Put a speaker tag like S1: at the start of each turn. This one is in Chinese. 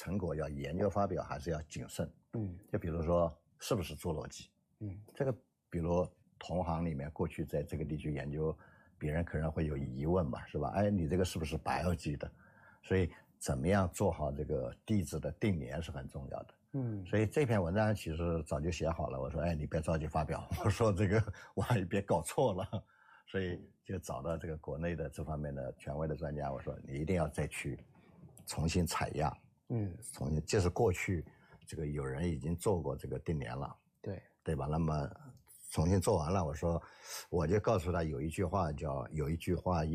S1: 成果要研究发表还是要谨慎。就比如说是不是侏罗纪，这个比如同行里面过去在这个地区研究，别人可能会有疑问嘛，是吧？哎，你这个是不是biology的？所以怎么样做好这个地质的定年是很重要的。所以这篇文章其实早就写好了，我说哎，你别着急发表，我说这个万一别搞错了，所以就找到这个国内的这方面的权威的专家，我说你一定要再去重新采样，重新，就是过去这个有人已经做过这个定年了，对吧？那么重新做完了，我说我就告诉他有一句话叫有一句话